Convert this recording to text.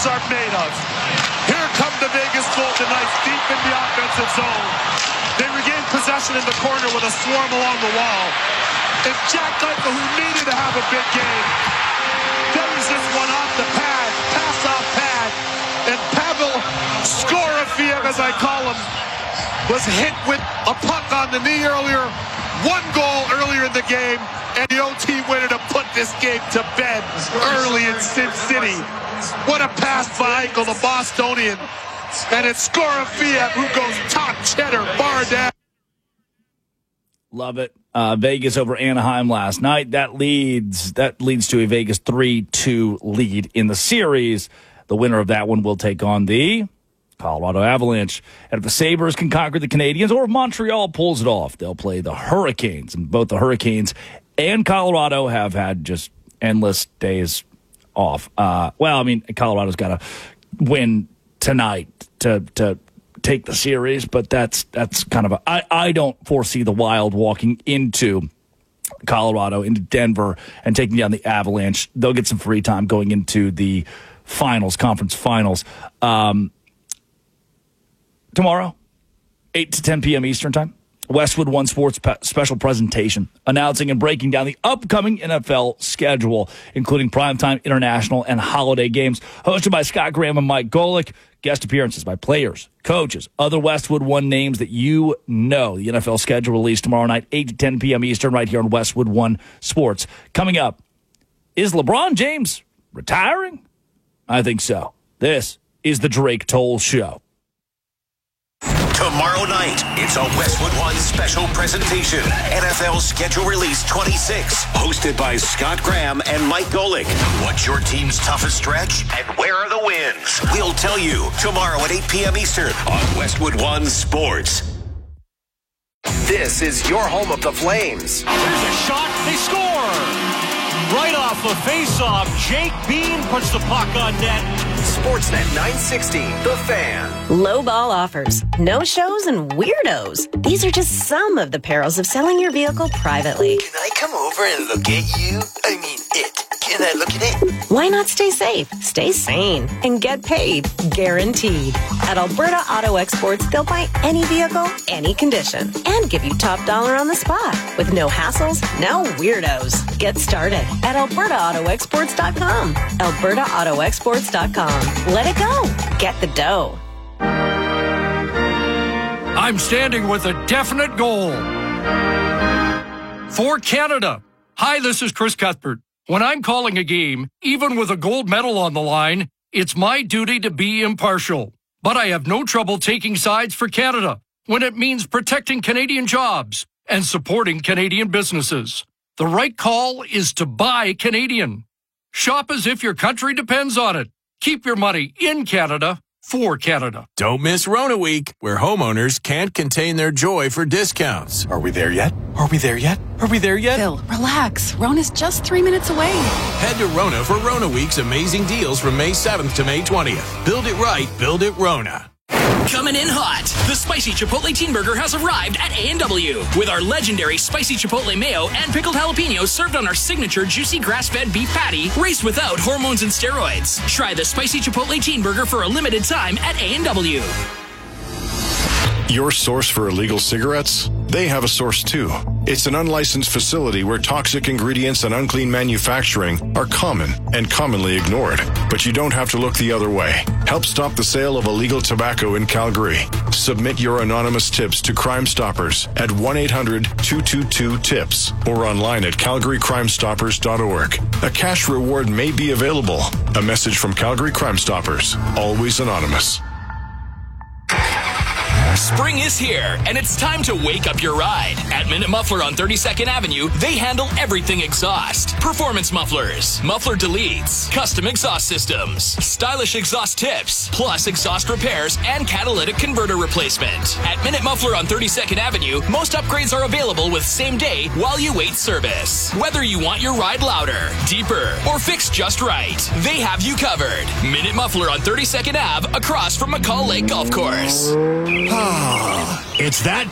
dreams are made of. Here come the Vegas Golden Knights deep in the offensive zone. They regain possession in the corner with a swarm along the wall. If Jack Eichel, who needed to have a big game, buries this one off the pad, pass off pad, and Pavel Scorofiev, as I call him, was hit with a puck on the knee earlier. One goal earlier in the game, and the OT winner to put this game to bed early in Sin City. What a pass by Eichel, the Bostonian. And it's Scorofiev who goes top cheddar, bar down. Love it. Vegas over Anaheim last night. That leads to a Vegas 3-2 lead in the series. The winner of that one will take on the Colorado Avalanche. And if the Sabres can conquer the Canadiens, or if Montreal pulls it off, they'll play the Hurricanes. And both the Hurricanes and Colorado have had just endless days off. Colorado's got to win tonight to take the series, but that's kind of I don't foresee the Wild walking into Colorado, into Denver, and taking down the Avalanche. They'll get some free time going into the conference finals. Tomorrow, 8 to 10 p.m. Eastern Time, Westwood One Sports special presentation announcing and breaking down the upcoming NFL schedule, including primetime, international, and holiday games, hosted by Scott Graham and Mike Golick. Guest appearances by players, coaches, other Westwood One names that you know. The NFL schedule released tomorrow night, 8 to 10 p.m. Eastern, right here on Westwood One Sports. Coming up, is LeBron James retiring? I think so. This is the Drake Toll Show. Tomorrow night, it's a Westwood One special presentation. NFL Schedule Release 26, hosted by Scott Graham and Mike Golick. What's your team's toughest stretch, and where are the wins? We'll tell you tomorrow at 8 p.m. Eastern on Westwood One Sports. This is your home of the Flames. There's a shot. They score! Right off the face-off, Jake Bean puts the puck on net. Sportsnet 960, The Fan. Low ball offers, no-shows, and weirdos. These are just some of the perils of selling your vehicle privately. Can I come over and look at you? I mean, it. Can I look at it? Why not stay safe, stay sane, and get paid? Guaranteed. At Alberta Auto Exports, they'll buy any vehicle, any condition, and give you top dollar on the spot. With no hassles, no weirdos. Get started at albertaautoexports.com. albertaautoexports.com. Let it go. Get the dough. I'm standing with a definite goal. For Canada. Hi, this is Chris Cuthbert. When I'm calling a game, even with a gold medal on the line, it's my duty to be impartial. But I have no trouble taking sides for Canada when it means protecting Canadian jobs and supporting Canadian businesses. The right call is to buy Canadian. Shop as if your country depends on it. Keep your money in Canada for Canada. Don't miss Rona Week, where homeowners can't contain their joy for discounts. Are we there yet? Are we there yet? Are we there yet? Phil, relax. Rona's just 3 minutes away. Head to Rona for Rona Week's amazing deals from May 7th to May 20th. Build it right, build it Rona. Coming in hot, the Spicy Chipotle Teen Burger has arrived at A&W with our legendary Spicy Chipotle Mayo and pickled jalapenos served on our signature juicy grass-fed beef patty raised without hormones and steroids. Try the Spicy Chipotle Teen Burger for a limited time at A&W. Your source for illegal cigarettes? They have a source too. It's an unlicensed facility where toxic ingredients and unclean manufacturing are common and commonly ignored. But you don't have to look the other way. Help stop the sale of illegal tobacco in Calgary. Submit your anonymous tips to Crime Stoppers at 1-800-222-TIPS or online at calgarycrimestoppers.org. A cash reward may be available. A message from Calgary Crime Stoppers. Always anonymous. Spring is here, and it's time to wake up your ride. At Minute Muffler on 32nd Avenue, they handle everything exhaust. Performance mufflers, muffler deletes, custom exhaust systems, stylish exhaust tips, plus exhaust repairs and catalytic converter replacement. At Minute Muffler on 32nd Avenue, most upgrades are available with same day while you wait service. Whether you want your ride louder, deeper, or fixed just right, they have you covered. Minute Muffler on 32nd Ave across from McCall Lake Golf Course. It's that